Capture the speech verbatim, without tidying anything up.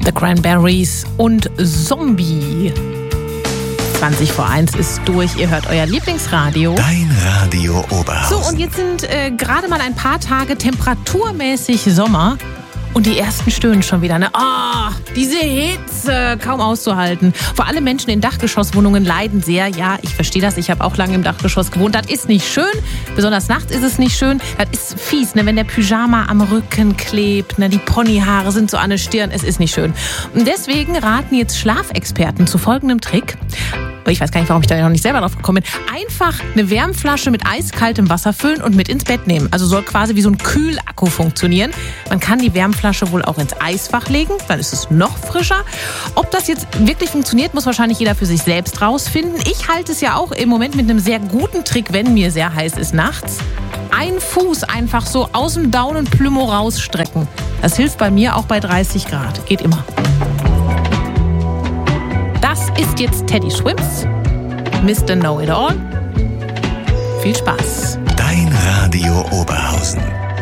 The Cranberries und Zombie. zwanzig vor eins ist durch. Ihr hört euer Lieblingsradio. Dein Radio Oberhausen. So, und jetzt sind äh, gerade mal ein paar Tage temperaturmäßig Sommer. Und die ersten stöhnen schon wieder, ne? Oh, diese Hitze, kaum auszuhalten. Vor allem Menschen in Dachgeschosswohnungen leiden sehr. Ja, ich verstehe das. Ich habe auch lange im Dachgeschoss gewohnt. Das ist nicht schön. Besonders nachts ist es nicht schön. Das ist fies, ne? Wenn der Pyjama am Rücken klebt, ne? Die Ponyhaare sind so an der Stirn. Es ist nicht schön. Und deswegen raten jetzt Schlafexperten zu folgendem Trick. Ich weiß gar nicht, warum ich da noch nicht selber drauf gekommen bin. Einfach eine Wärmflasche mit eiskaltem Wasser füllen und mit ins Bett nehmen. Also soll quasi wie so ein Kühlakku funktionieren. Man kann die Wärmflasche wohl auch ins Eisfach legen, dann ist es noch frischer. Ob das jetzt wirklich funktioniert, muss wahrscheinlich jeder für sich selbst rausfinden. Ich halte es ja auch im Moment mit einem sehr guten Trick, wenn mir sehr heiß ist nachts. Ein Fuß einfach so aus dem Daunenplümo rausstrecken. Das hilft bei mir auch bei dreißig Grad. Geht immer. Das ist jetzt Teddy Swims, Mister Know-It-All. Viel Spaß. Dein Radio Oberhausen.